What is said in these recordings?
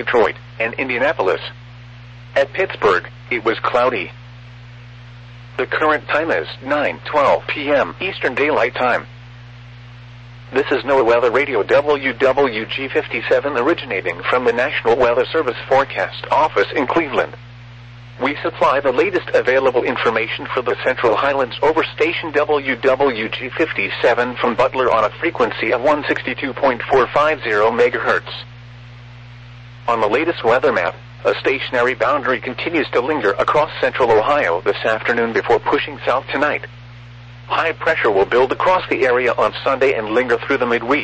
Detroit and Indianapolis. At Pittsburgh, it was cloudy. The current time is 9:12 p.m. Eastern Daylight Time. This is NOAA Weather Radio WWG57 originating from the National Weather Service Forecast Office in Cleveland. We supply the latest available information for the Central Highlands over station WWG57 from Butler on a frequency of 162.450 MHz. On the latest weather map, a stationary boundary continues to linger across central Ohio this afternoon before pushing south tonight. High pressure will build across the area on Sunday and linger through the midweek.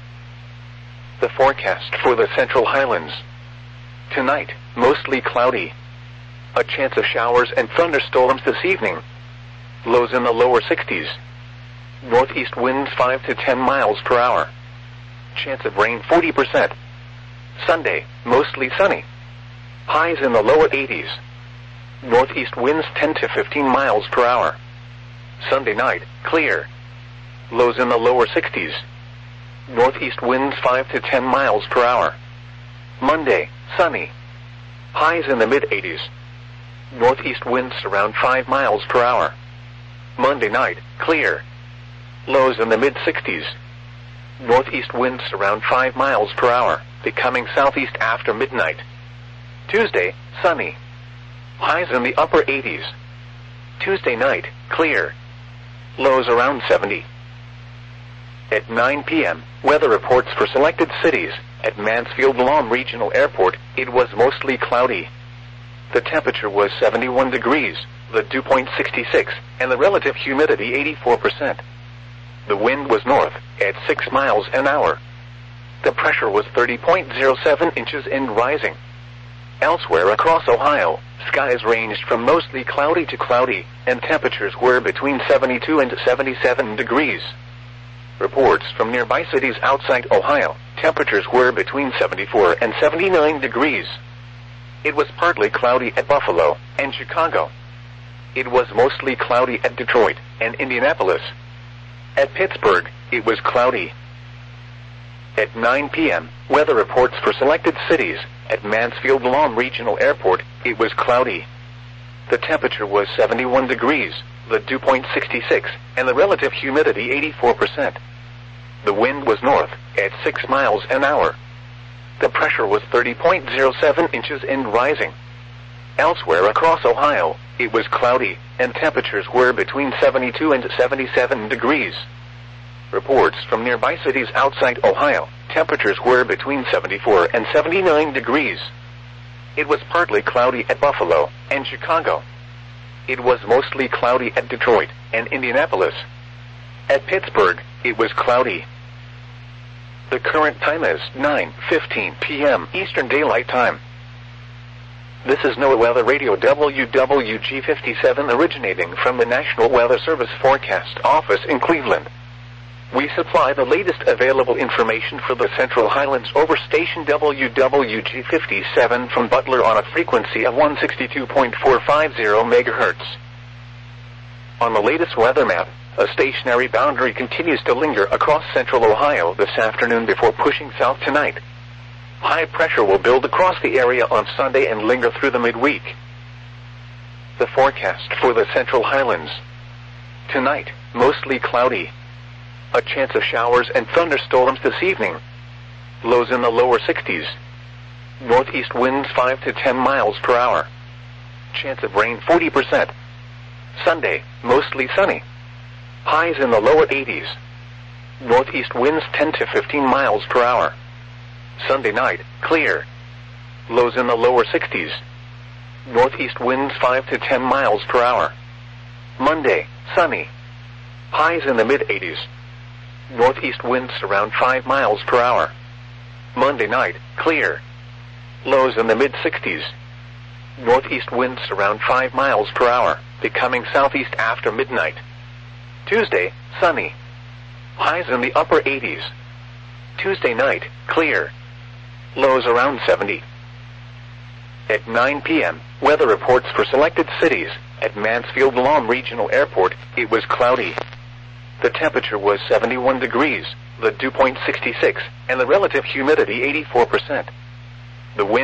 The forecast for the Central Highlands. Tonight, mostly cloudy. A chance of showers and thunderstorms this evening. Lows in the lower 60s. Northeast winds 5 to 10 miles per hour. Chance of rain 40%. Sunday, mostly sunny. Highs in the lower 80s. Northeast winds 10 to 15 miles per hour. Sunday night, clear. Lows in the lower 60s. Northeast winds 5 to 10 miles per hour. Monday, sunny. Highs in the mid-80s. Northeast winds around 5 miles per hour. Monday night, clear. Lows in the mid-60s. Northeast winds around 5 miles per hour, becoming southeast after midnight. Tuesday, sunny. Highs in the upper 80s. Tuesday night, clear. Lows around 70. At 9 p.m., weather reports for selected cities. At Mansfield-Lom Regional Airport, it was mostly cloudy. The temperature was 71 degrees, the dew point 66, and the relative humidity 84%. The wind was north, at 6 miles an hour. The pressure was 30.07 inches and rising. Elsewhere across Ohio, skies ranged from mostly cloudy to cloudy, and temperatures were between 72 and 77 degrees. Reports from nearby cities outside Ohio, temperatures were between 74 and 79 degrees. It was partly cloudy at Buffalo and Chicago. It was mostly cloudy at Detroit and Indianapolis. At Pittsburgh, it was cloudy. At 9 p.m., weather reports for selected cities. At Mansfield-Lom Regional Airport, it was cloudy. The temperature was 71 degrees, the dew point 66, and the relative humidity 84%. The wind was north, at 6 miles an hour. The pressure was 30.07 inches and rising. Elsewhere across Ohio, it was cloudy, and temperatures were between 72 and 77 degrees. Reports from nearby cities outside Ohio, temperatures were between 74 and 79 degrees. It was partly cloudy at Buffalo and Chicago. It was mostly cloudy at Detroit and Indianapolis. At Pittsburgh, it was cloudy. The current time is 9:15 p.m. Eastern Daylight Time. This is NOAA Weather Radio WWG57 originating from the National Weather Service Forecast Office in Cleveland. We supply the latest available information for the Central Highlands over station WWG57 from Butler on a frequency of 162.450 MHz. On the latest weather map, a stationary boundary continues to linger across central Ohio this afternoon before pushing south tonight. High pressure will build across the area on Sunday and linger through the midweek. The forecast for the Central Highlands. Tonight, mostly cloudy. A chance of showers and thunderstorms this evening. Lows in the lower 60s. Northeast winds 5 to 10 miles per hour. Chance of rain 40%. Sunday, mostly sunny. Highs in the lower 80s. Northeast winds 10 to 15 miles per hour. Sunday night, clear. Lows in the lower 60s. Northeast winds 5 to 10 miles per hour. Monday, sunny. Highs in the mid-80s. Northeast winds around 5 miles per hour. Monday night, clear. Lows in the mid-60s. Northeast winds around 5 miles per hour, becoming southeast after midnight. Tuesday, sunny. Highs in the upper 80s. Tuesday night, clear. Lows around 70. At 9 p.m., weather reports for selected cities. At Mansfield-Lom Regional Airport, it was cloudy. The temperature was 71 degrees, the dew point 66, and the relative humidity 84%. The wind